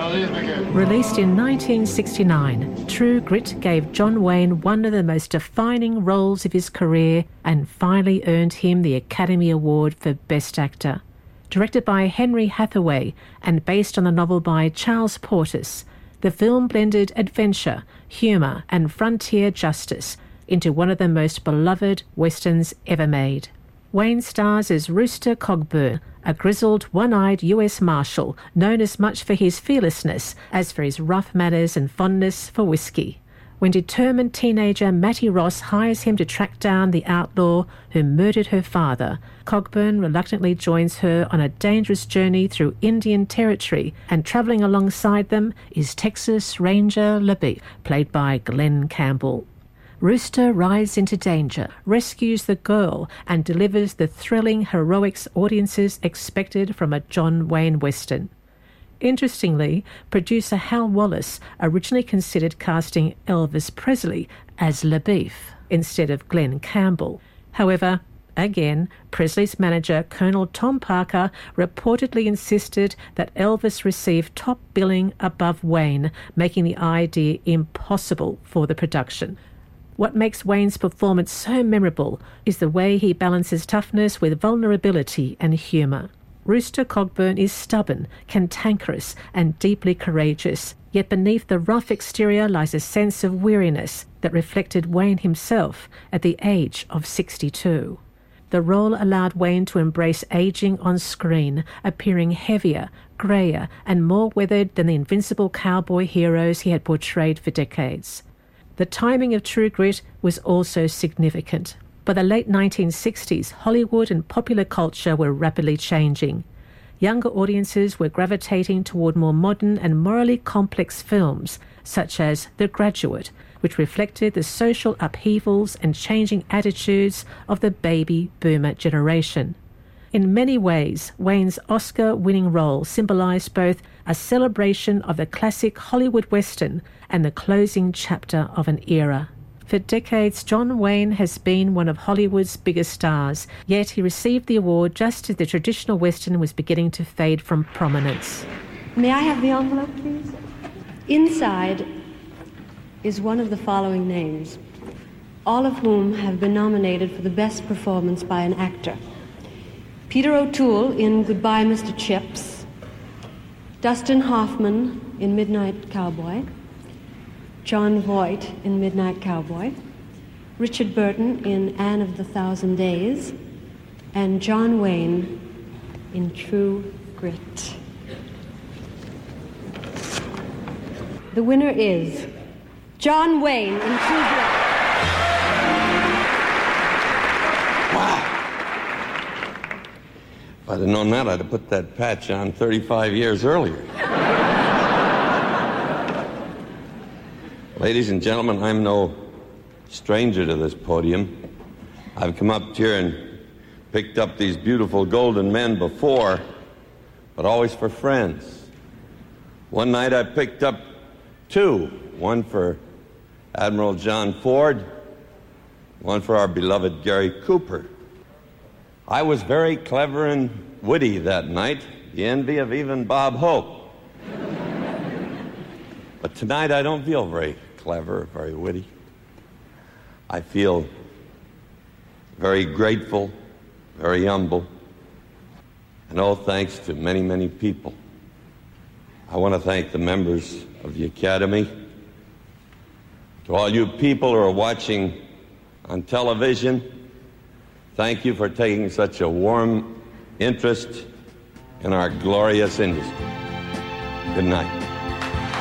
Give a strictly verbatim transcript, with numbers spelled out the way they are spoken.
Released in nineteen sixty-nine, True Grit gave John Wayne one of the most defining roles of his career and finally earned him the Academy Award for Best Actor. Directed by Henry Hathaway and based on the novel by Charles Portis, the film blended adventure, humour and frontier justice into one of the most beloved westerns ever made. Wayne stars as Rooster Cogburn, a grizzled, one-eyed U S Marshal known as much for his fearlessness as for his rough manners and fondness for whiskey. When determined teenager Mattie Ross hires him to track down the outlaw who murdered her father, Cogburn reluctantly joins her on a dangerous journey through Indian territory, and travelling alongside them is Texas Ranger LaBeef, played by Glenn Campbell. Rooster rides into danger, rescues the girl, and delivers the thrilling heroics audiences expected from a John Wayne Western. Interestingly, producer Hal Wallace originally considered casting Elvis Presley as LaBeef instead of Glenn Campbell. However, again, Presley's manager, Colonel Tom Parker, reportedly insisted that Elvis receive top billing above Wayne, making the idea impossible for the production. What makes Wayne's performance so memorable is the way he balances toughness with vulnerability and humour. Rooster Cogburn is stubborn, cantankerous and deeply courageous, yet beneath the rough exterior lies a sense of weariness that reflected Wayne himself at the age of sixty-two. The role allowed Wayne to embrace ageing on screen, appearing heavier, greyer and more weathered than the invincible cowboy heroes he had portrayed for decades. The timing of True Grit was also significant. By the late nineteen sixties, Hollywood and popular culture were rapidly changing. Younger audiences were gravitating toward more modern and morally complex films, such as The Graduate, which reflected the social upheavals and changing attitudes of the baby boomer generation. In many ways, Wayne's Oscar-winning role symbolised both a celebration of the classic Hollywood Western and the closing chapter of an era. For decades, John Wayne has been one of Hollywood's biggest stars, yet he received the award just as the traditional Western was beginning to fade from prominence. May I have the envelope, please? Inside is one of the following names, all of whom have been nominated for the best performance by an actor. Peter O'Toole in Goodbye, Mister Chips, Dustin Hoffman in Midnight Cowboy, John Voight in Midnight Cowboy, Richard Burton in Anne of the Thousand Days, and John Wayne in True Grit. The winner is John Wayne in True Grit. Wow. If I'd have known that, I'd have put that patch on thirty-five years earlier. Ladies and gentlemen, I'm no stranger to this podium. I've come up here and picked up these beautiful golden men before, but always for friends. One night I picked up two, one for Admiral John Ford, one for our beloved Gary Cooper. I was very clever and witty that night, the envy of even Bob Hope. But tonight I don't feel very clever, very witty. I feel very grateful, very humble, and all thanks to many, many people. I want to thank the members of the Academy. To all you people who are watching on television, thank you for taking such a warm interest in our glorious industry. Good night.